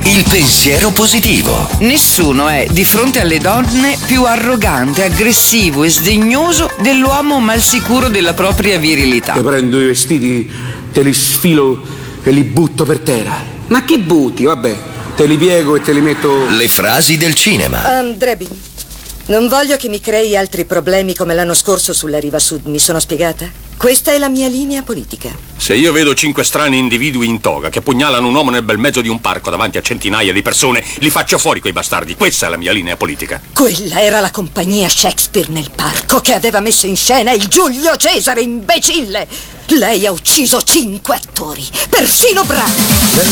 Il pensiero positivo. Nessuno è, di fronte alle donne, più arrogante, aggressivo e sdegnoso dell'uomo malsicuro della propria virilità. Io prendo i vestiti, te li sfilo e li butto per terra. Ma che butti? Vabbè, te li piego e te li metto... Le frasi del cinema. Drebi, non voglio che mi crei altri problemi come l'anno scorso sulla riva sud, mi sono spiegata? Questa è la mia linea politica. Se io vedo 5 strani individui in toga che pugnalano un uomo nel bel mezzo di un parco davanti a centinaia di persone, li faccio fuori quei bastardi. Questa è la mia linea politica. Quella era la compagnia Shakespeare nel parco che aveva messo in scena il Giulio Cesare, imbecille! Lei ha ucciso 5 attori, persino bravi.